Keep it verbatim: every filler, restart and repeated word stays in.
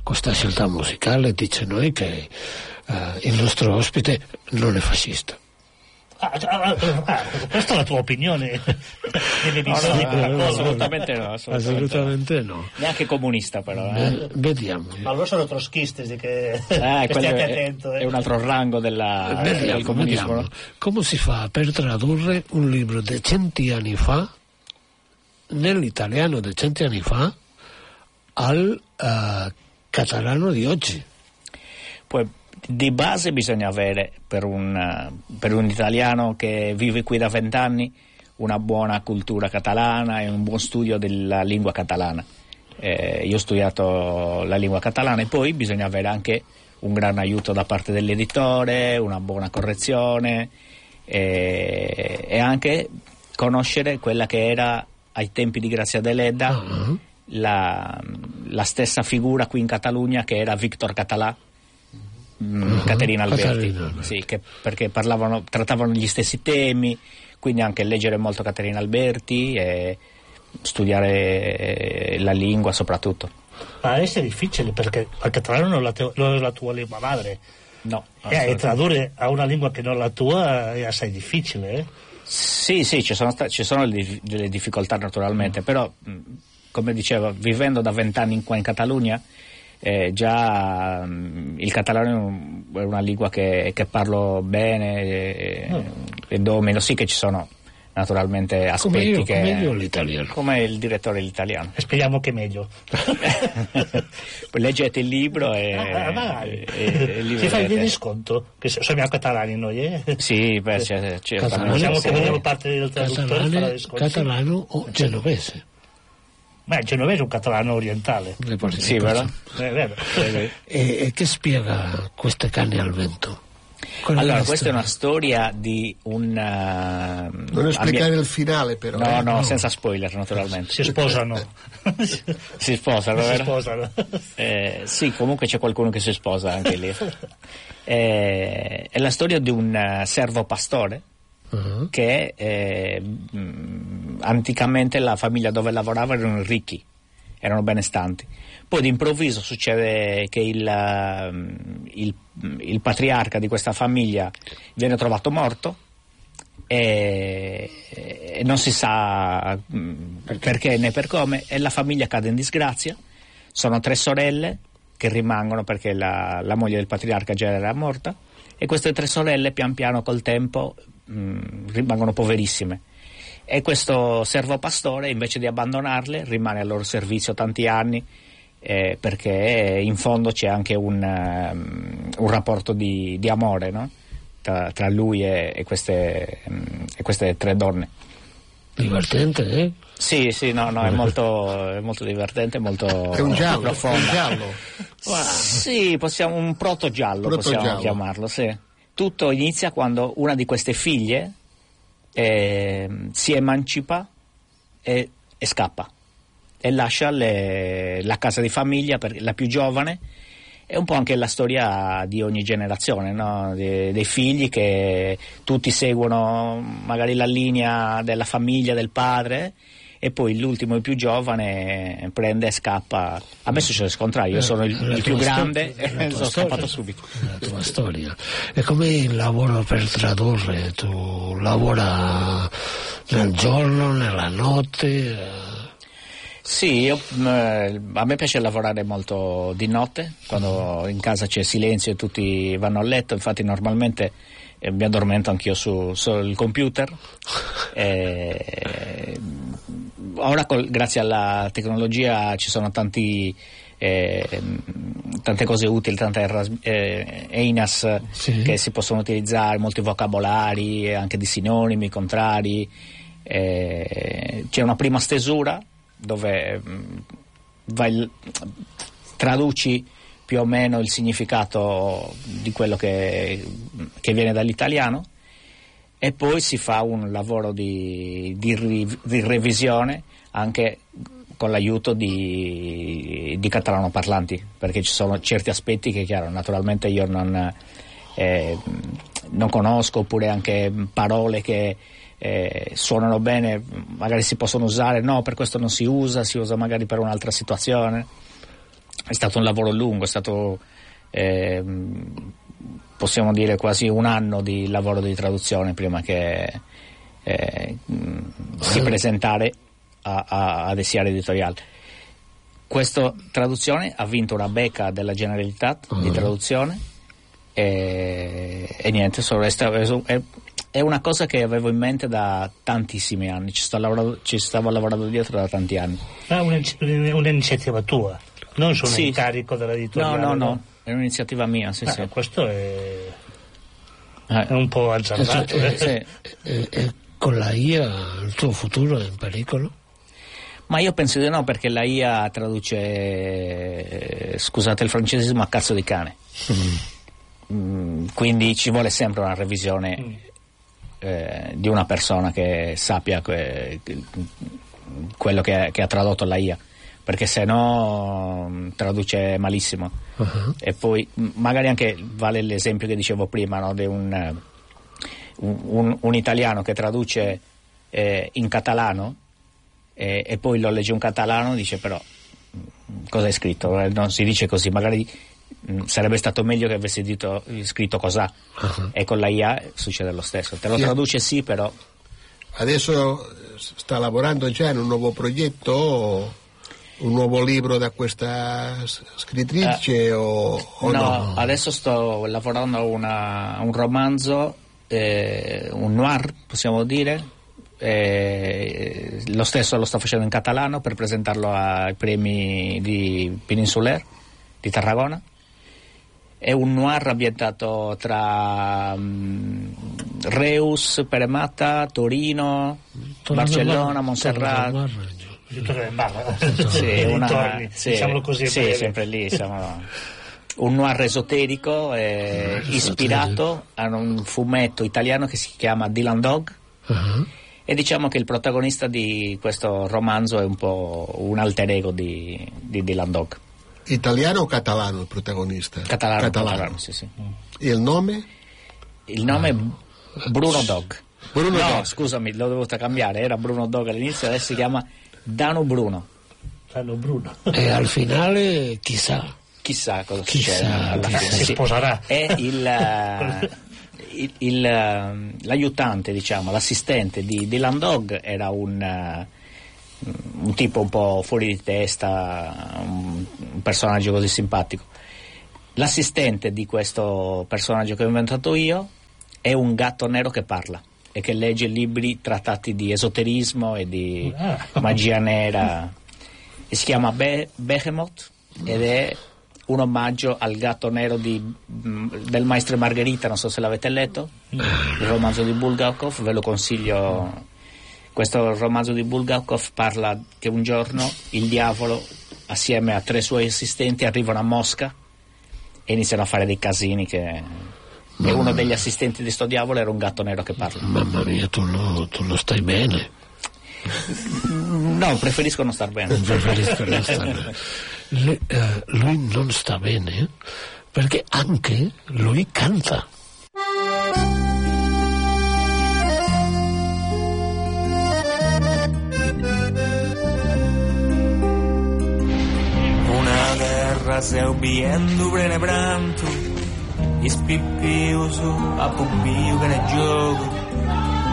questa scelta musicale dice noi che uh, il nostro ospite non è fascista. Ah, ah, ah, questa è la tua opinione? No, no, no, assolutamente no, assolutamente, assolutamente no. Neanche comunista però. Eh. Vediamo. Ma allora sono trotskisti che, eh, che stiate è, attento. Eh. È un altro rango della, vediamo, del comunismo. Vediamo. Come si fa per tradurre un libro di centi anni fa, nell'italiano di centi anni fa, al uh, catalano di oggi? Poi di base bisogna avere per un, per un italiano che vive qui da vent'anni una buona cultura catalana e un buon studio della lingua catalana. Eh, io ho studiato la lingua catalana e poi bisogna avere anche un gran aiuto da parte dell'editore, una buona correzione e, e anche conoscere quella che era ai tempi di Grazia Deledda uh-huh. la, la stessa figura qui in Catalogna che era Victor Català. Uh-huh. Caterina Alberti, Caterina. Sì, che, perché parlavano, trattavano gli stessi temi, quindi anche leggere molto Caterina Alberti e studiare la lingua soprattutto. Ma adesso è difficile perché il catalano non, la te- non è la tua lingua madre. No. E tradurre a una lingua che non è la tua è assai difficile. Eh? Sì, sì, ci sono, sta- ci sono le, delle difficoltà naturalmente, mm. però come dicevo, vivendo da vent'anni qua in Catalogna, Eh, già um, il catalano è una lingua che, che parlo bene e, oh. e domino. Sì che ci sono naturalmente aspetti come io, che come io l'italiano, come il direttore dell'italiano. E speriamo che meglio. Poi leggete il libro e, ah, e, e, e si fa il sconto che siamo catalani noi, eh? Sì, beh, c'è, c'è catalano, diciamo che vogliamo parte del traduttore, catalano o genovese. Ma il genovese è un catalano orientale. Sì, vero? È vero. e, e che spiega queste canne al vento? Qual allora, è questa storia? È una storia di un... Uh, non spiegare abbia... il finale, però. No, eh? no, no, senza spoiler, naturalmente. Si sposano. si sposano, vero? Si sposano. Eh, sì, comunque c'è qualcuno che si sposa anche lì. Eh, è la storia di un uh, servo pastore. Uh-huh. Che eh, mh, anticamente la famiglia dove lavorava erano ricchi, erano benestanti. Poi d'improvviso succede che il, uh, il, il patriarca di questa famiglia viene trovato morto e, e non si sa mh, perché. perché né per come, e la famiglia cade in disgrazia. Sono tre sorelle che rimangono perché la, la moglie del patriarca già era morta, e queste tre sorelle pian piano col tempo mh, rimangono poverissime, e questo servo pastore invece di abbandonarle rimane al loro servizio tanti anni, eh, perché in fondo c'è anche un, um, un rapporto di, di amore, no? tra, tra lui e, e, queste, um, e queste tre donne. Divertente, eh? Sì, sì, no, no, è molto, è molto divertente, molto è un giallo, profondo. È un giallo. Wow. Sì, possiamo, un proto giallo proto possiamo giallo. chiamarlo, sì. Tutto inizia quando una di queste figlie eh, si emancipa e, e scappa e lascia le, la casa di famiglia per la più giovane. È un po' anche la storia di ogni generazione, no? De, dei figli che tutti seguono magari la linea della famiglia, del padre, e poi l'ultimo, il più giovane, prende e scappa. A me succede il contrario, io sono il, il più grande e sono scappato subito. La tua storia. E come il lavoro per tradurre? Tu lavora nel giorno, nella notte? Sì, io, eh, a me piace lavorare molto di notte, quando in casa c'è silenzio e tutti vanno a letto. Infatti normalmente eh, mi addormento anch'io su, sul computer. Eh, ora col, grazie alla tecnologia ci sono tanti eh, tante cose utili, tante eh, E I N A S sì. che si possono utilizzare, molti vocabolari, anche di sinonimi, contrari. Eh, c'è una prima stesura dove vai, traduci più o meno il significato di quello che, che viene dall'italiano, e poi si fa un lavoro di, di, di revisione anche con l'aiuto di, di catalano parlanti, perché ci sono certi aspetti che, chiaro, naturalmente io non, eh, non conosco, oppure anche parole che Eh, suonano bene, magari si possono usare, no, per questo non si usa, si usa magari per un'altra situazione. è stato un lavoro lungo, è stato eh, possiamo dire quasi un anno di lavoro di traduzione prima che eh, si presentare a, a, ad Esiar Editorial. Questa traduzione ha vinto una becca della Generalitat uh-huh. di traduzione e, e niente, solo è, è, è una cosa che avevo in mente da tantissimi anni, ci, sto lavorando, ci stavo lavorando dietro da tanti anni. Ma un'iniziativa tua, non su un sì. incarico dell'editoriale? No, no, no, no, è un'iniziativa mia, sì, ah, sì. Questo è, è un po' azzardato. E, e, e, e con la I A il tuo futuro è in pericolo? Ma io penso di no, perché la I A traduce, scusate il francesismo, a cazzo di cane. Mm. Mm, quindi ci vuole sempre una revisione mm. eh, di una persona che sappia que, quello che, che ha tradotto la I A, perché se no traduce malissimo. Uh-huh. E poi magari anche vale l'esempio che dicevo prima, no, di un, un, un italiano che traduce eh, in catalano e, e poi lo legge un catalano, dice però cosa è scritto? Non si dice così, magari mh, sarebbe stato meglio che avessi dito, scritto cos'ha. Uh-huh. E con la I A succede lo stesso, te lo sì. traduce sì, però adesso sta lavorando già in un nuovo progetto o un nuovo libro da questa scrittrice eh, o, o no, no? Adesso sto lavorando a una, un romanzo, eh, un noir possiamo dire, eh, lo stesso lo sto facendo in catalano per presentarlo ai premi di Peninsular di Tarragona. È un noir ambientato tra um, Reus, Peremata, Torino, Torino Barcellona, Montserrat. Sì, una, sì, diciamolo così, sì, sempre lì siamo, un noir esoterico eh, ispirato a un fumetto italiano che si chiama Dylan Dog. Uh-huh. E diciamo che il protagonista di questo romanzo è un po' un alter ego di, di Dylan Dog. Italiano o catalano il protagonista? Catalano, catalano. catalano sì, sì. E il nome? Il nome ah. è Bruno Dog. Bruno no, Dog. Scusami, l'ho dovuto cambiare, era Bruno Dog all'inizio, adesso si chiama Dano Bruno. Dano Bruno. E al finale chissà. Chissà cosa chissà, succede. Alla chissà, fine. Si sì. sposerà. È il, il, il, l'aiutante, diciamo, l'assistente di Dylan Dog era un, un tipo un po' fuori di testa, un, un personaggio così simpatico. L'assistente di questo personaggio che ho inventato io è un gatto nero che parla e che legge libri trattati di esoterismo e di ah. magia nera, e si chiama Be- Behemoth ed è un omaggio al gatto nero di, del Maestro e Margherita, non so se l'avete letto, il romanzo di Bulgakov, ve lo consiglio. Questo romanzo di Bulgakov parla che un giorno il diavolo assieme a tre suoi assistenti arrivano a Mosca e iniziano a fare dei casini che... E uno degli assistenti di sto diavolo era un gatto nero che parla. Mamma mia, tu lo, tu lo stai bene? No, preferisco non star bene. Preferisco non star bene. Lui, eh, lui non sta bene perché anche lui canta. Una guerra se ubbiendo prene pranto, ispippiuso a puppiu che ne gioco,